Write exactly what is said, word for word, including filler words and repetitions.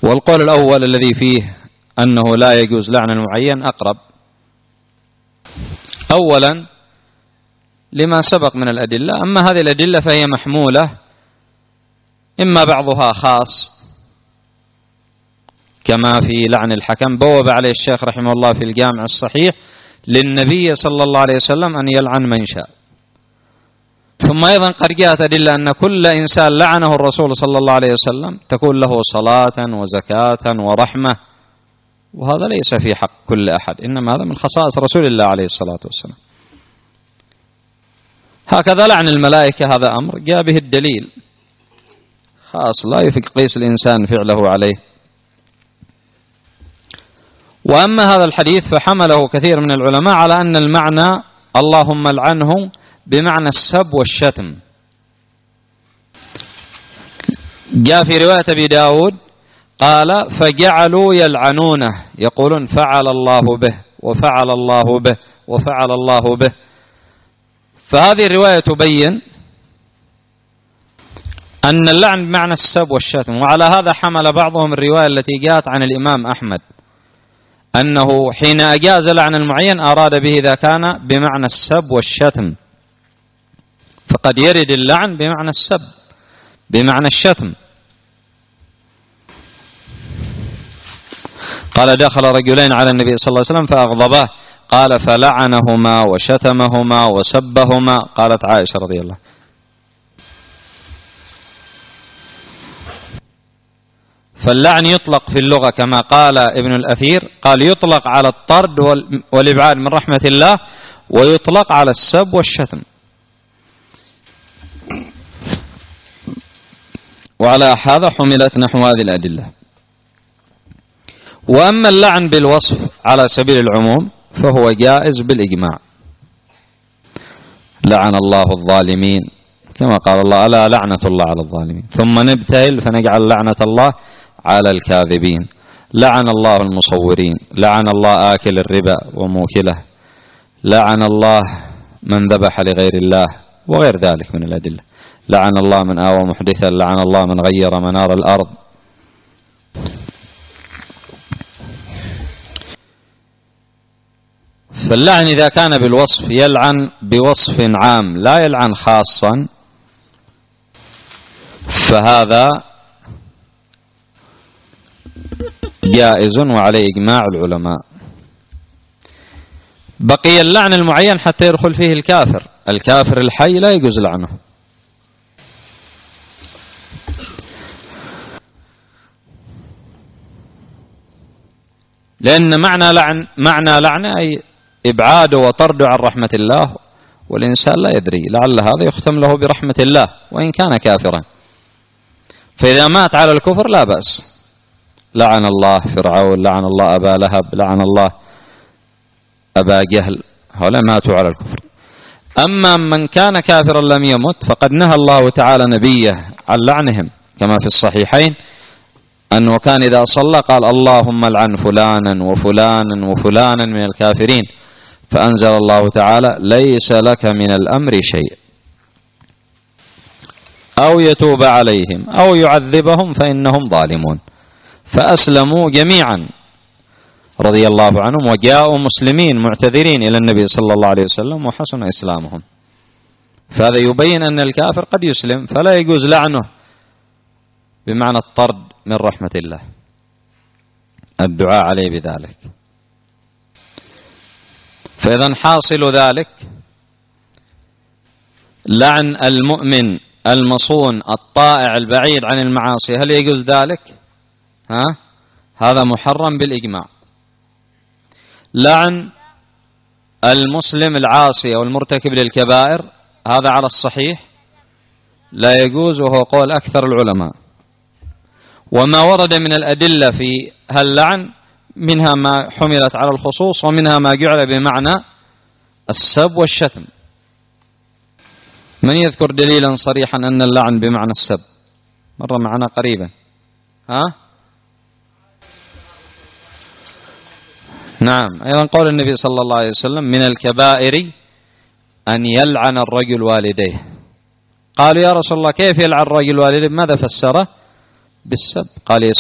والقول الأول الذي فيه أنه لا يجوز لعن المعين أقرب، أولا لما سبق من الأدلة، أما هذه الأدلة فهي محمولة إما بعضها خاص كما في لعن الحكم، بوب عليه الشيخ رحمه الله في الجامع الصحيح للنبي صلى الله عليه وسلم أن يلعن من شاء. ثم أيضا قد جاءت أدلة أن كل إنسان لعنه الرسول صلى الله عليه وسلم تكون له صلاة وزكاة ورحمة، وهذا ليس في حق كل أحد، إنما هذا من خصائص رسول الله عليه الصلاة والسلام. هكذا لعن الملائكة هذا أمر جاء به الدليل خاص لا يقيس الإنسان فعله عليه. وأما هذا الحديث فحمله كثير من العلماء على أن المعنى اللهم العنه بمعنى السب والشتم. جاء في رواية أبي داود قال فجعلوا يلعنونه يقولون فعل الله به وفعل الله به وفعل الله به. فهذه الرواية تبين أن اللعن بمعنى السب والشتم، وعلى هذا حمل بعضهم الرواية التي جاءت عن الإمام أحمد أنه حين أجاز لعن المعين أراد به إذا كان بمعنى السب والشتم، فقد يرد اللعن بمعنى السب بمعنى الشتم. قال دخل رجلين على النبي صلى الله عليه وسلم فأغضباه قال فلعنهما وشتمهما وسبهما. قالت عائشة رضي الله فاللعن يطلق في اللغة كما قال ابن الأثير، قال يطلق على الطرد والإبعاد من رحمة الله، ويطلق على السب والشتم. وعلى هذا حملت نحو هذه الأدلة. وأما اللعن بالوصف على سبيل العموم فهو جائز بالإجماع. لعن الله الظالمين كما قال الله ألا لعنة الله على الظالمين، ثم نبتهل فنجعل لعنة الله على الكاذبين. لعن الله المصورين، لعن الله آكل الربا وموكله، لعن الله من ذبح لغير الله، وغير ذلك من الأدلة. لعن الله من آوى محدثا، لعن الله من غير منار الأرض. فاللعن إذا كان بالوصف يلعن بوصف عام لا يلعن خاصا، فهذا جائز وعليه إجماع العلماء. بقي اللعن المعين حتى يدخل فيه الكافر، الكافر الحي لا يجوز لعنه. لأن معنى لعن معنى لعن أي إبعاده وطرده عن رحمة الله، والإنسان لا يدري لعل هذا يختم له برحمة الله وإن كان كافرا. فإذا مات على الكفر لا بأس، لعن الله فرعون، لعن الله أبا لهب، لعن الله أبا جهل، هؤلاء ماتوا على الكفر. أما من كان كافرا لم يمت فقد نهى الله تعالى نبيه عن لعنهم كما في الصحيحين أنه كان إذا صلى قال اللهم لعن فلانا وفلانا وفلانا من الكافرين، فأنزل الله تعالى ليس لك من الأمر شيء، أو يتوب عليهم أو يعذبهم فإنهم ظالمون. فأسلموا جميعا رضي الله عنهم وجاءوا مسلمين معتذرين إلى النبي صلى الله عليه وسلم وحسن إسلامهم. فهذا يبين أن الكافر قد يسلم فلا يجوز لعنه بمعنى الطرد من رحمة الله، الدعاء عليه بذلك. فإذا حاصل ذلك لعن المؤمن المصون الطائع البعيد عن المعاصي، هل يجوز ذلك؟ ها؟ هذا محرم بالإجماع. لعن المسلم العاصي أو المرتكب للكبائر هذا على الصحيح لا يجوز، وهو قول أكثر العلماء. وما ورد من الأدلة في هاللعن منها ما حملت على الخصوص ومنها ما جعل بمعنى السب والشتم. من يذكر دليلا صريحا أن اللعن بمعنى السب؟ مر معنا قريبا. ها؟ نعم. أيضا قول النبي صلى الله عليه وسلم من الكبائر أن يلعن الرجل والديه. قالوا يا رسول الله كيف يلعن الرجل والديه؟ ماذا فسره؟ بالسب. قال